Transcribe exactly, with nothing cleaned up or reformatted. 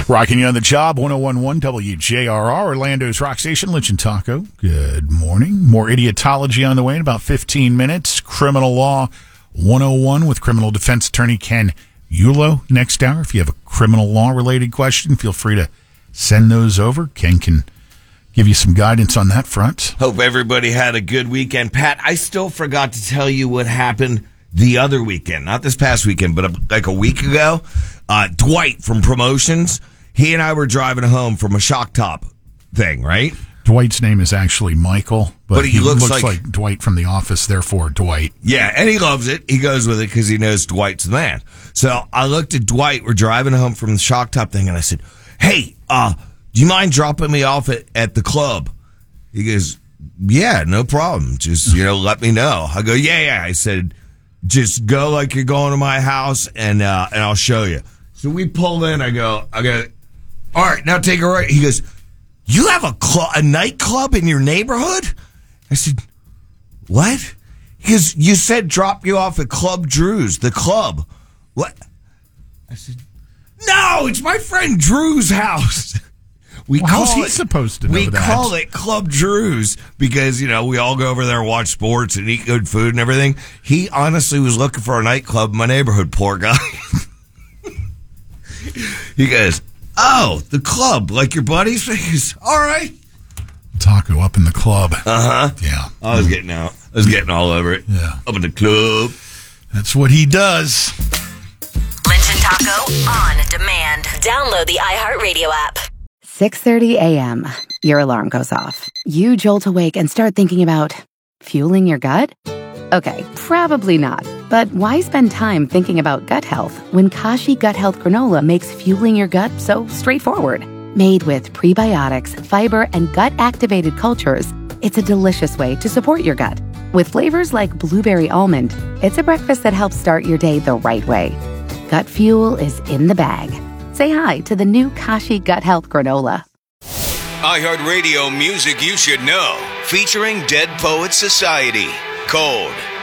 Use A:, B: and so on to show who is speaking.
A: Rocking you on the job, one oh one point one W J R R, Orlando's Rock Station, Lynch and Taco. Good morning. More idiotology on the way in about fifteen minutes. Criminal Law one oh one with criminal defense attorney Ken Ulo next hour. If you have a criminal law-related question, feel free to send those over. Ken can give you some guidance on that front.
B: Hope everybody had a good weekend. Pat, I still forgot to tell you what happened the other weekend. Not this past weekend, but like a week ago. Uh, Dwight from Promotions, he and I were driving home from a Shock Top thing, right?
A: Dwight's name is actually Michael, but,
B: but he,
A: he
B: looks,
A: looks
B: like,
A: like Dwight from The Office, therefore Dwight.
B: Yeah, and he loves it. He goes with it because he knows Dwight's the man. So I looked at Dwight. We're driving home from the Shock Top thing, and I said, hey, uh, do you mind dropping me off at, at the club? He goes, yeah, no problem. Just, you know, let me know. I go, yeah, yeah. I said, just go like you're going to my house, and uh, and I'll show you. So we pull in. I go, I go, all right, now take a right. He goes, you have a club, a nightclub in your neighborhood? I said, what? He goes, you said drop you off at Club Drew's, the club. What? I said, no, it's my friend Drew's house. We
A: well,
B: call
A: how's he
B: it,
A: supposed to know
B: we
A: that?
B: We call it Club Drew's because, you know, we all go over there and watch sports and eat good food and everything. He honestly was looking for a nightclub in my neighborhood, poor guy. He goes, oh, the club, like your buddies? He goes, all right.
A: Taco up in the club.
B: Uh-huh.
A: Yeah.
B: I was getting out. I was getting all over it.
A: Yeah.
B: Up in the club.
A: That's what he does.
C: Lynch and Taco on demand. Download the iHeartRadio app.
D: six thirty a.m. Your alarm goes off. You jolt awake and start thinking about fueling your gut? Okay, probably not. But why spend time thinking about gut health when Kashi Gut Health Granola makes fueling your gut so straightforward? Made with prebiotics, fiber, and gut-activated cultures, it's a delicious way to support your gut. With flavors like blueberry almond, it's a breakfast that helps start your day the right way. Gut fuel is in the bag. Say hi to the new Kashi Gut Health Granola.
E: iHeartRadio music you should know, featuring Dead Poets Society, Cold,